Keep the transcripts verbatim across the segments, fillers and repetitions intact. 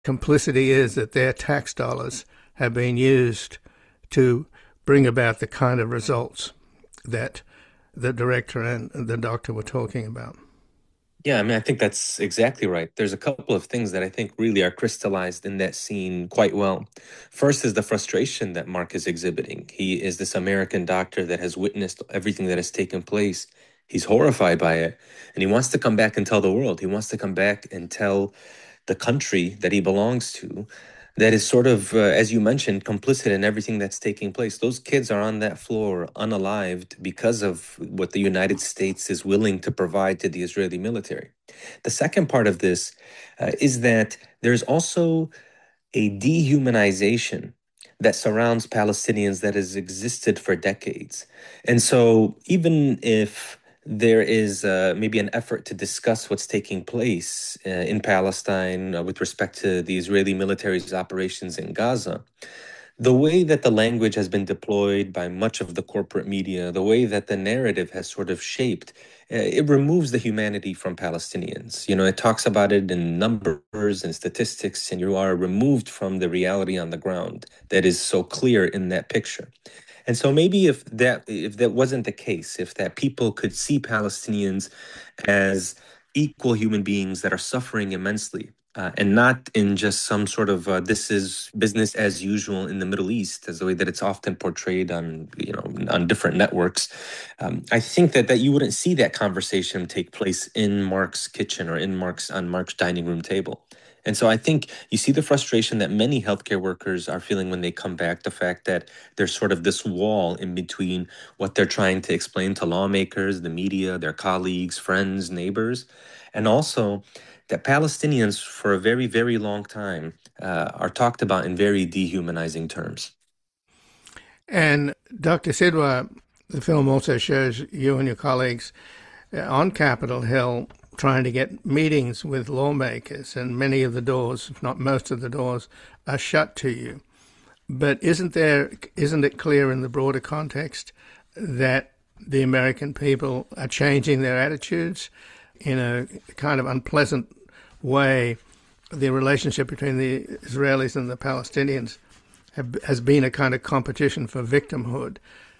complicity is that their tax dollars have been used to bring about the kind of results that the director and the doctor were talking about. Yeah, I mean, I think that's exactly right. There's a couple of things that I think really are crystallized in that scene quite well. First is the frustration that Mark is exhibiting. He is this American doctor that has witnessed everything that has taken place. He's horrified by it, and he wants to come back and tell the world. He wants to come back and tell the country that he belongs to that is sort of, uh, as you mentioned, complicit in everything that's taking place. Those kids are on that floor unalived because of what the United States is willing to provide to the Israeli military. The second part of this uh, is that there's also a dehumanization that surrounds Palestinians that has existed for decades. And so, even if there is uh, maybe an effort to discuss what's taking place uh, in Palestine uh, with respect to the Israeli military's operations in Gaza, the way that the language has been deployed by much of the corporate media, the way that the narrative has sort of shaped, uh, it removes the humanity from Palestinians. You know, it talks about it in numbers and statistics, and you are removed from the reality on the ground that is so clear in that picture. And so maybe if that if that wasn't the case, if that people could see Palestinians as equal human beings that are suffering immensely, uh, and not in just some sort of uh, this is business as usual in the Middle East, as the way that it's often portrayed on you know on different networks. Um, I think that that you wouldn't see that conversation take place in Mark's kitchen or in Mark's on Mark's dining room table. And so I think you see the frustration that many healthcare workers are feeling when they come back, the fact that there's sort of this wall in between what they're trying to explain to lawmakers, the media, their colleagues, friends, neighbors, and also that Palestinians, for a very, very long time, uh, are talked about in very dehumanizing terms. And Doctor Sidwa, the film also shows you and your colleagues uh, on Capitol Hill trying to get meetings with lawmakers, and many of the doors, if not most of the doors, are shut to you. But isn't there, isn't it clear in the broader context that the American people are changing their attitudes in a kind of unpleasant way? The relationship between the Israelis and the Palestinians have, has been a kind of competition for victimhood.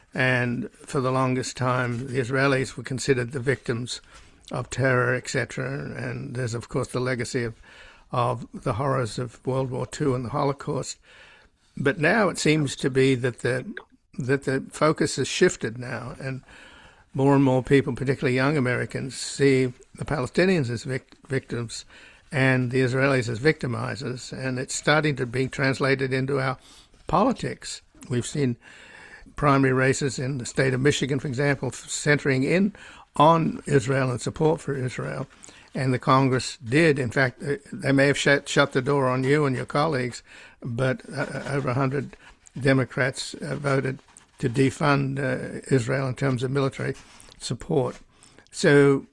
And for the longest time, the Israelis were considered the victims of terror, et cetera. And there's, of course, the legacy of, of the horrors of World War Two and the Holocaust. But now it seems to be that the that the focus has shifted now, and more and more people, particularly young Americans, see the Palestinians as vic- victims and the Israelis as victimizers, and it's starting to be translated into our politics. We've seen primary races in the state of Michigan, for example, centering in on Israel and support for Israel. And the Congress did, in fact, they may have shut, shut the door on you and your colleagues, but uh, over one hundred Democrats uh, voted to defund uh, Israel in terms of military support. So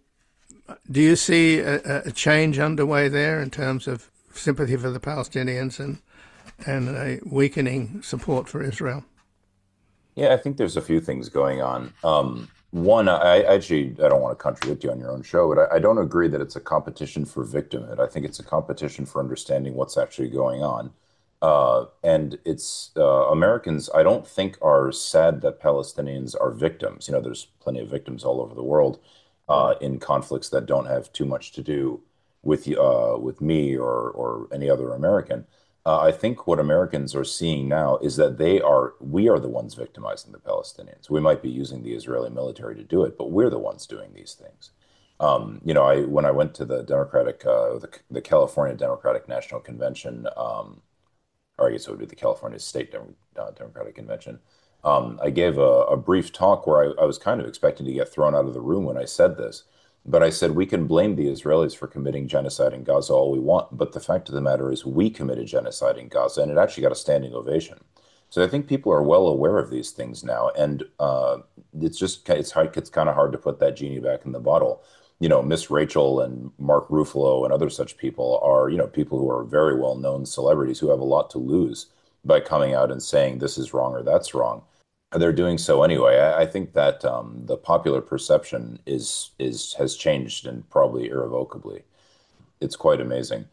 do you see a, a change underway there in terms of sympathy for the Palestinians and, and a weakening support for Israel? Yeah, I think there's a few things going on. Um, one, I, I actually I don't want to contradict you on your own show, but I, I don't agree that it's a competition for victimhood. I think it's a competition for understanding what's actually going on. Uh, and it's uh, Americans, I don't think, are sad that Palestinians are victims. You know, there's plenty of victims all over the world uh, in conflicts that don't have too much to do with uh, with me or or any other American. Uh, I think what Americans are seeing now is that they are, we are the ones victimizing the Palestinians. We might be using the Israeli military to do it, but we're the ones doing these things. Um, you know, I when I went to the Democratic, uh, the, the California Democratic National Convention, um, or I guess it would be the California State Dem uh, Democratic Convention, um, I gave a, a brief talk where I, I was kind of expecting to get thrown out of the room when I said this. But I said we can blame the Israelis for committing genocide in Gaza all we want, but the fact of the matter is we committed genocide in Gaza, and it actually got a standing ovation. So I think people are well aware of these things now, and uh, it's just it's hard, it's kind of hard to put that genie back in the bottle. You know, Miss Rachel and Mark Ruffalo and other such people are, you know, people who are very well known celebrities who have a lot to lose by coming out and saying this is wrong or that's wrong. They're doing so anyway. I, I think that um, the popular perception is is has changed and probably irrevocably. It's quite amazing.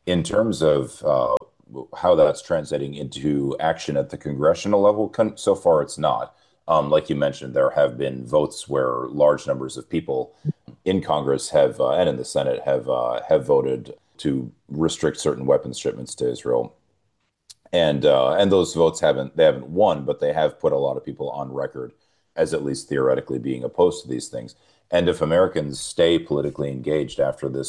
In terms of uh, how that's translating into action at the congressional level, con- so far it's not. Um, like you mentioned, there have been votes where large numbers of people in Congress have uh, and in the Senate have uh, have voted to restrict certain weapons shipments to Israel. And uh, and those votes haven't they haven't won, but they have put a lot of people on record as at least theoretically being opposed to these things. And if Americans stay politically engaged after this